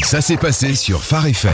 Ça s'est passé sur Phare FM.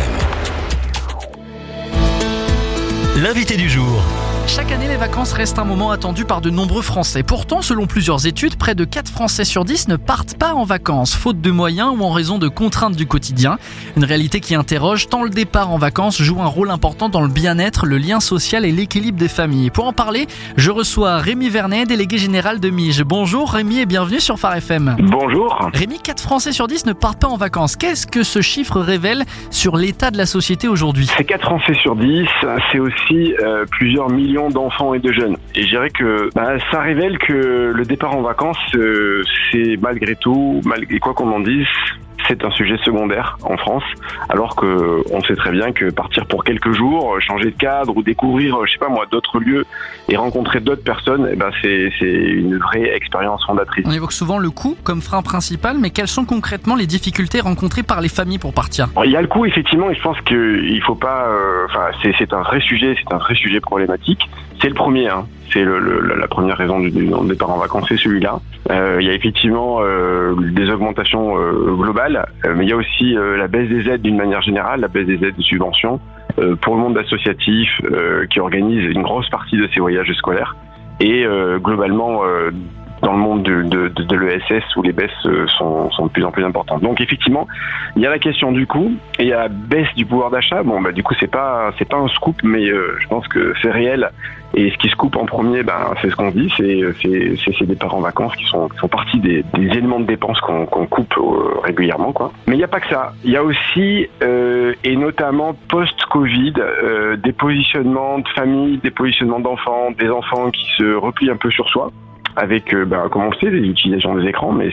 L'invité du jour. Chaque année, les vacances restent un moment attendu par de nombreux Français. Pourtant, selon plusieurs études, près de 4 Français sur 10 ne partent pas en vacances, faute de moyens ou en raison de contraintes du quotidien. Une réalité qui interroge tant le départ en vacances joue un rôle important dans le bien-être, le lien social et l'équilibre des familles. Pour en parler, je reçois Rémi Vernet, délégué général de Mige. Bonjour Rémi et bienvenue sur Phare FM. Bonjour. Rémi, 4 Français sur 10 ne partent pas en vacances. Qu'est-ce que ce chiffre révèle sur l'état de la société aujourd'hui ? C'est 4 Français sur 10, c'est aussi plusieurs millions d'enfants et de jeunes. Et je dirais que ça révèle que le départ en vacances, c'est malgré tout, malgré quoi qu'on en dise, c'est un sujet secondaire en France, alors que on sait très bien que partir pour quelques jours, changer de cadre ou découvrir, d'autres lieux et rencontrer d'autres personnes, c'est une vraie expérience fondatrice. On évoque souvent le coût comme frein principal, mais quelles sont concrètement les difficultés rencontrées par les familles pour partir ? Il y a le coût effectivement, et je pense qu'il faut pas, c'est un vrai sujet problématique. C'est le premier, c'est la première raison du départ en vacances, c'est celui-là. Il y a effectivement des augmentations globales, mais il y a aussi la baisse des aides d'une manière générale, la baisse des aides de subventions pour le monde associatif qui organise une grosse partie de ces voyages scolaires et globalement dans le monde de l'ESS où les baisses sont de plus en plus importantes. Donc effectivement, il y a la question du coût et il y a la baisse du pouvoir d'achat. Du coup c'est pas un scoop, mais je pense que c'est réel. Et ce qui se coupe en premier, c'est ce qu'on dit, c'est ces départs en vacances qui sont partie des éléments de dépenses qu'on coupe régulièrement, quoi. Mais il n'y a pas que ça. Il y a aussi, et notamment post-Covid, des positionnements de familles, des positionnements d'enfants, des enfants qui se replient un peu sur soi, avec, comme on le sait, l'utilisation des écrans, mais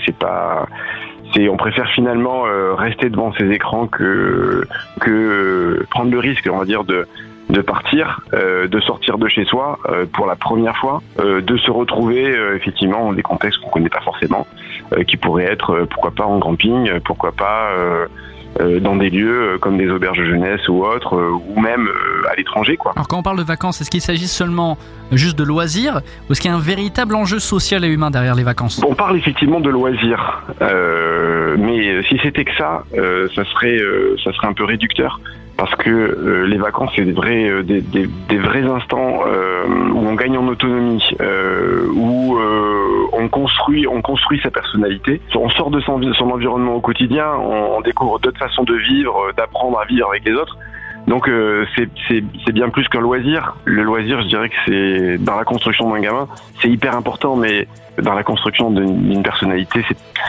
on préfère finalement rester devant ces écrans que prendre le risque, on va dire, de partir, de sortir de chez soi pour la première fois, de se retrouver effectivement dans des contextes qu'on connaît pas forcément, qui pourraient être pourquoi pas en camping, pourquoi pas dans des lieux comme des auberges de jeunesse ou autres, ou même à l'étranger, quoi. Alors quand on parle de vacances, est-ce qu'il s'agit seulement juste de loisirs ou est-ce qu'il y a un véritable enjeu social et humain derrière les vacances ? On parle effectivement de loisirs, mais si c'était que ça serait un peu réducteur. Parce que les vacances, c'est des vrais instants où on gagne en autonomie, où on construit sa personnalité. On sort de son environnement au quotidien, on découvre d'autres façons de vivre, d'apprendre à vivre avec les autres. Donc c'est bien plus qu'un loisir. Le loisir, je dirais que c'est dans la construction d'un gamin, c'est hyper important, mais dans la construction d'une personnalité,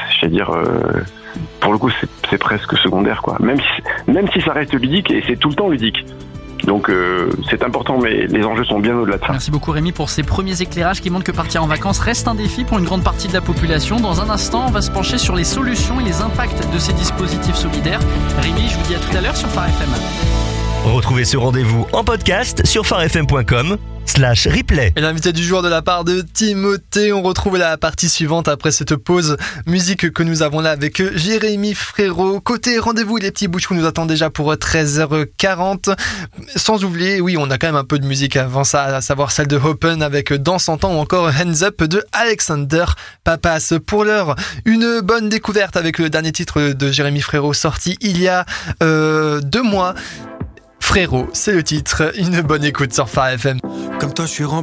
pour le coup, c'est presque secondaire, quoi. Même si ça reste ludique, et c'est tout le temps ludique. Donc c'est important, mais les enjeux sont bien au-delà de ça. Merci beaucoup Rémi pour ces premiers éclairages qui montrent que partir en vacances reste un défi pour une grande partie de la population. Dans un instant, on va se pencher sur les solutions et les impacts de ces dispositifs solidaires. Rémi, je vous dis à tout à l'heure sur Phare FM. Retrouvez ce rendez-vous en podcast sur pharefm.com/replay. Et l'invité du jour de la part de Timothée, on retrouve la partie suivante après cette pause musique que nous avons là avec Jérémy Frérot. Côté rendez-vous, les petits bouchons nous attendent déjà pour 13h40. Sans oublier, oui, on a quand même un peu de musique avant ça, à savoir celle de Open avec Dans 100 ans ou encore Hands Up de Alexander Papas. Pour l'heure, une bonne découverte avec le dernier titre de Jérémy Frérot sorti il y a 2 mois. Frérot, c'est le titre. Une bonne écoute sur Phare FM. Comme toi, je suis rempli.